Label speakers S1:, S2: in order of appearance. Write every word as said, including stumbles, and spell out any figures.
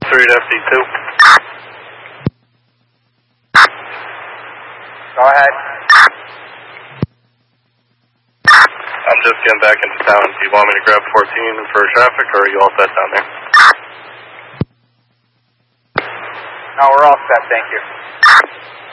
S1: three to F D two.
S2: Go ahead.
S1: I'm just getting back into town. Do you want me to grab fourteen for traffic, or are you all set down there?
S2: No, we're all set, thank you.